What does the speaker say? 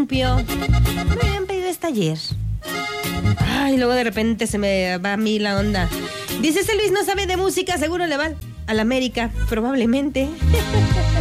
Me habían pedido esta ayer. Ay, luego de repente se me va a mí la onda. Dice, ese Luis no sabe de música, seguro le va al América, probablemente.